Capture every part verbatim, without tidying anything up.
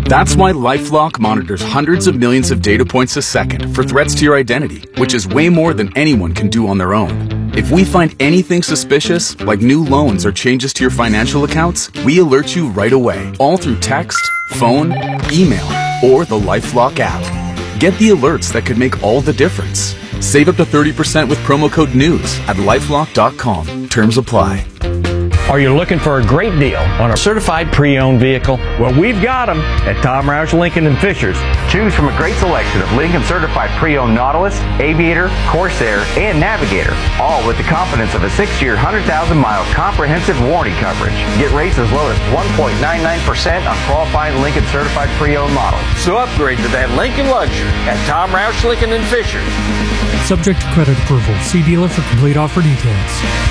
That's why LifeLock monitors hundreds of millions of data points a second for threats to your identity, which is way more than anyone can do on their own. If we find anything suspicious, like new loans or changes to your financial accounts, we alert you right away, all through text, phone, email, or the LifeLock app. Get the alerts that could make all the difference. Save up to thirty percent with promo code NEWS at lifelock dot com. Terms apply. Are you looking for a great deal on a certified pre-owned vehicle? Well, we've got them at Tom Roush Lincoln and Fishers. Choose from a great selection of Lincoln certified pre-owned Nautilus, Aviator, Corsair, and Navigator, all with the confidence of a six-year, one hundred thousand mile comprehensive warranty coverage. Get rates as low as one point nine nine percent on qualifying Lincoln certified pre-owned models. So upgrade to that Lincoln luxury at Tom Roush Lincoln and Fishers. Subject to credit approval. See dealer for complete offer details.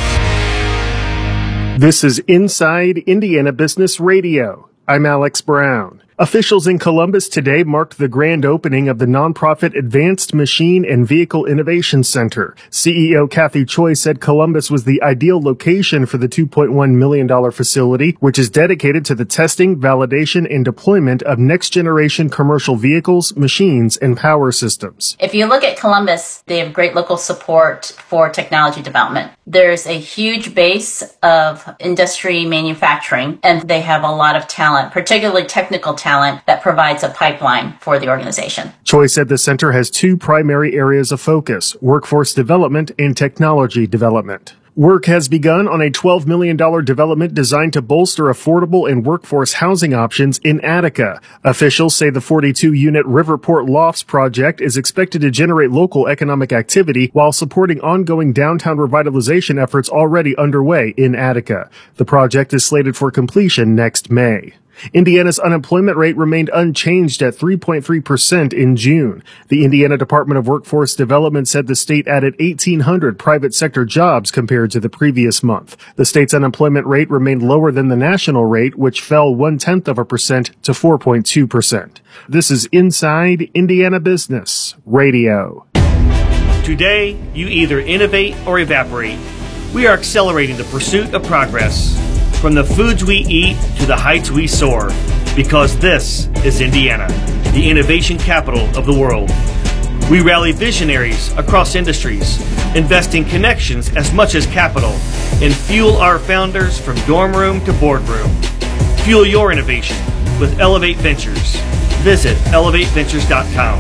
This is Inside Indiana Business Radio. I'm Alex Brown. Officials in Columbus today marked the grand opening of the nonprofit Advanced Machine and Vehicle Innovation Center. C E O Kathy Choi said Columbus was the ideal location for the two point one million dollars facility, which is dedicated to the testing, validation, and deployment of next-generation commercial vehicles, machines, and power systems. If you look at Columbus, they have great local support for technology development. There's a huge base of industry manufacturing, and they have a lot of talent, particularly technical talent, that provides a pipeline for the organization. Choi said the center has two primary areas of focus: workforce development and technology development. Work has begun on a twelve million dollars development designed to bolster affordable and workforce housing options in Attica. Officials say the forty-two unit Riverport Lofts project is expected to generate local economic activity while supporting ongoing downtown revitalization efforts already underway in Attica. The project is slated for completion next May. Indiana's unemployment rate remained unchanged at three point three percent in June. The Indiana Department of Workforce Development said the state added eighteen hundred private sector jobs compared to the previous month. The state's unemployment rate remained lower than the national rate, which fell one-tenth of a percent to four point two percent. This is Inside Indiana Business Radio. Today, you either innovate or evaporate. We are accelerating the pursuit of progress. From the foods we eat to the heights we soar, because this is Indiana, the innovation capital of the world. We rally visionaries across industries, investing connections as much as capital, and fuel our founders from dorm room to boardroom. Fuel your innovation with Elevate Ventures. Visit elevate ventures dot com.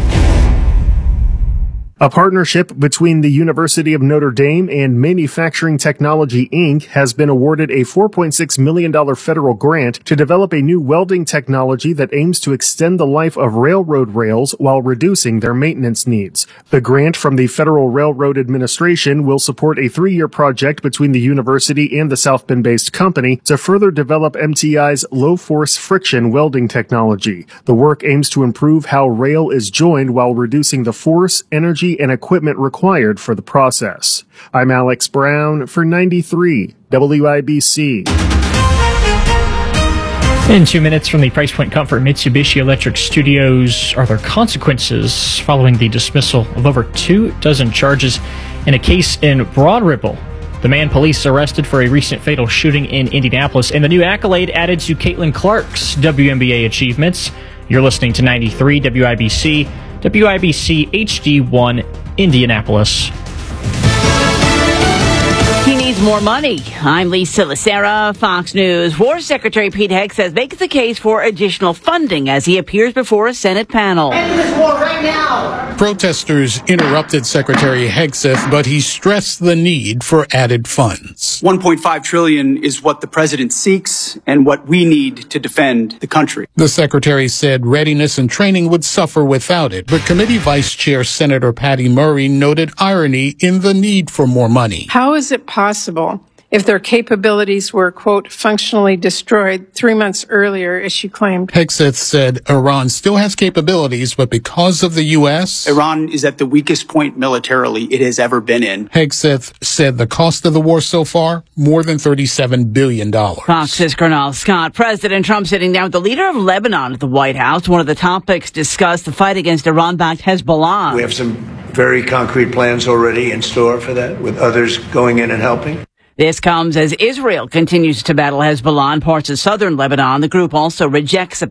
A partnership between the University of Notre Dame and Manufacturing Technology, Incorporated has been awarded a four point six million dollars federal grant to develop a new welding technology that aims to extend the life of railroad rails while reducing their maintenance needs. The grant from the Federal Railroad Administration will support a three-year project between the university and the South Bend-based company to further develop M T I's low-force friction welding technology. The work aims to improve how rail is joined while reducing the force, energy, and equipment required for the process. I'm Alex Brown for ninety-three W I B C. In two minutes from the Price Point Comfort Mitsubishi Electric Studios, are there consequences following the dismissal of over two dozen charges in a case in Broad Ripple? The man police arrested for a recent fatal shooting in Indianapolis, and the new accolade added to Caitlin Clark's W N B A achievements. You're listening to ninety-three W I B C, W I B C H D one, Indianapolis. He needs more money. I'm Lisa Lacera, Fox News. War Secretary Pete Hegseth makes the case for additional funding as he appears before a Senate panel. End this war right now! Protesters interrupted Secretary Hegseth, but he stressed the need for added funds. one point five trillion dollars is what the president seeks and what we need to defend the country. The secretary said readiness and training would suffer without it, but committee vice chair Senator Patty Murray noted irony in the need for more money. How is it possible if their capabilities were, quote, functionally destroyed three months earlier, as she claimed? Hegseth said Iran still has capabilities, but because of the U S, Iran is at the weakest point militarily it has ever been in. Hegseth said the cost of the war so far, more than thirty-seven billion dollars. Fox's Colonel Scott. President Trump sitting down with the leader of Lebanon at the White House. One of the topics discussed, the fight against Iran-backed Hezbollah. We have some very concrete plans already in store for that, with others going in and helping. This comes as Israel continues to battle Hezbollah in parts of southern Lebanon. The group also rejects a